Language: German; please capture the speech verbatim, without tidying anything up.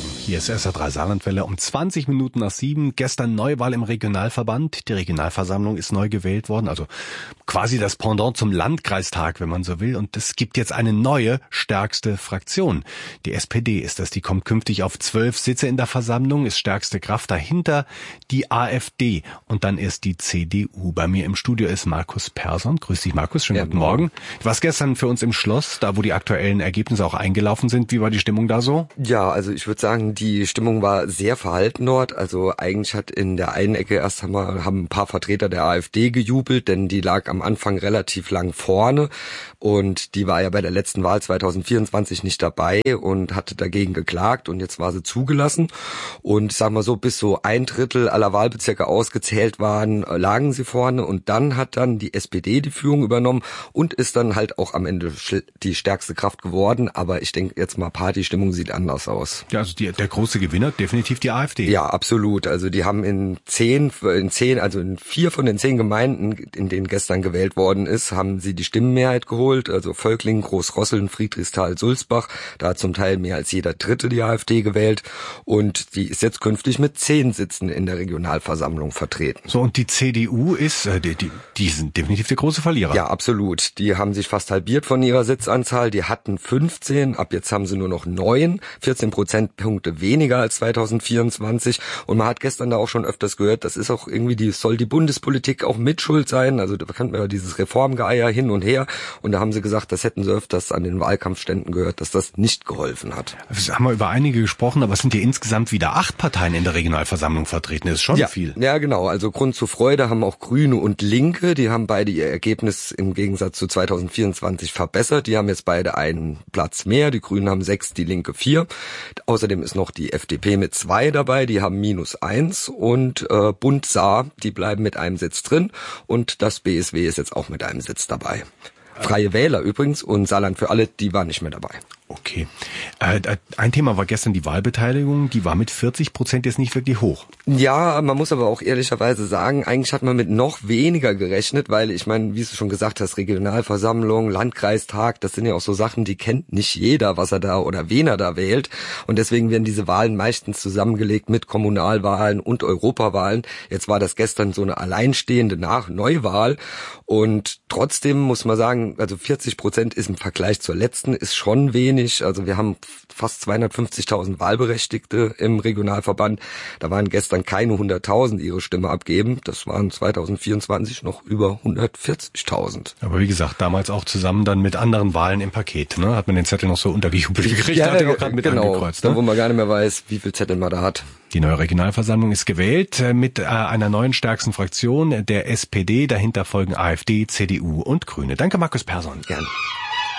Morgen. Hier ist S R drei Saarlandwelle um zwanzig Minuten nach sieben. Gestern Neuwahl im Regionalverband. Die Regionalversammlung ist neu gewählt worden, also quasi das Pendant zum Landkreistag, wenn man so will. Und es gibt jetzt eine neue, stärkste Fraktion. Die S P D ist das. Die kommt künftig auf zwölf Sitze in der Versammlung, ist stärkste Kraft. Dahinter die A f D und dann erst die C D U. Bei mir im Studio ist Markus Persson. Grüß dich, Markus. Schönen ja, guten Morgen. Du warst gestern für uns im Schloss, da wo die aktuellen Ergebnisse auch eingelaufen sind. Wie war die Stimmung da so? Ja, also ich würde sagen, die Stimmung war sehr verhalten dort. Also eigentlich hat in der einen Ecke erst haben, wir, haben ein paar Vertreter der A f D gejubelt, denn die lag am Anfang relativ lang vorne und die war ja bei der letzten Wahl zwanzig vierundzwanzig nicht dabei und hatte dagegen geklagt und jetzt war sie zugelassen. Und sagen wir so, bis so ein Drittel aller Wahlbezirke ausgezählt waren, lagen sie vorne und dann hat dann die S P D die Führung übernommen und ist dann halt auch am Ende die stärkste Kraft geworden. Aber ich denke jetzt mal, Partystimmung sieht anders aus. Ja, also die, der große Gewinner, definitiv die A f D. Ja, absolut. Also die haben in zehn, in zehn, also in vier von den zehn Gemeinden, in denen gestern gewählt worden ist, haben sie die Stimmenmehrheit geholt. Also Völklingen, Großrosseln, Friedrichsthal, Sulzbach. Da hat zum Teil mehr als jeder Dritte die A f D gewählt. Und die ist jetzt künftig mit zehn Sitzen in der Regionalversammlung vertreten. So, und die C D U ist, äh, die, die, die sind definitiv der große Verlierer. Ja, absolut. Die haben sich fast halbiert von ihrer Sitzanzahl. Die hatten fünfzehn, ab jetzt haben sie nur noch neun, vierzehn Prozentpunkte weniger als zwanzig vierundzwanzig. Und man hat gestern da auch schon öfters gehört, das ist auch irgendwie, die soll die Bundespolitik auch mitschuld sein. Also da kennt man ja dieses Reformgeier hin und her. Und da haben sie gesagt, das hätten sie öfters an den Wahlkampfständen gehört, dass das nicht geholfen hat. Wir haben wir über einige gesprochen, aber es sind ja insgesamt wieder acht Parteien in der Regionalversammlung vertreten. Das ist schon ja, viel. Ja, genau. Also Grund zur Freude haben auch Grüne und Linke. Die haben beide ihr Ergebnis im Gegensatz zu zwanzig vierundzwanzig verbessert. Die haben jetzt beide einen Platz mehr. Die Grünen haben sechs, die Linke vier. Außerdem ist noch die F D P mit zwei dabei. Die haben minus eins. Und äh, Bund Saar, die bleiben mit einem Sitz drin. Und das B S W ist jetzt auch mit einem Sitz dabei. Freie Wähler übrigens und Saarland für alle, die waren nicht mehr dabei. Okay. Äh, ein Thema war gestern die Wahlbeteiligung. Die war mit vierzig Prozent jetzt nicht wirklich hoch. Ja, man muss aber auch ehrlicherweise sagen, eigentlich hat man mit noch weniger gerechnet, weil ich meine, wie du schon gesagt hast, Regionalversammlung, Landkreistag, das sind ja auch so Sachen, die kennt nicht jeder, was er da oder wen er da wählt. Und deswegen werden diese Wahlen meistens zusammengelegt mit Kommunalwahlen und Europawahlen. Jetzt war das gestern so eine alleinstehende Nach- Neuwahl. Und trotzdem muss man sagen, also vierzig Prozent ist im Vergleich zur letzten, ist schon wenig. Also wir haben fast zweihundertfünfzigtausend Wahlberechtigte im Regionalverband. Da waren gestern keine hunderttausend ihre Stimme abgeben. Das waren zwanzig vierundzwanzig noch über hundertvierzigtausend. Aber wie gesagt, damals auch zusammen dann mit anderen Wahlen im Paket. Ne? Hat man den Zettel noch so untergejubelt gekriegt. Ja, hat er auch gerade mit genau, angekreuzt. Ne? Da wo man gar nicht mehr weiß, wie viel Zettel man da hat. Die neue Regionalversammlung ist gewählt mit einer neuen stärksten Fraktion, der S P D. Dahinter folgen A f D, C D U und Grüne. Danke, Markus Persson. Gerne.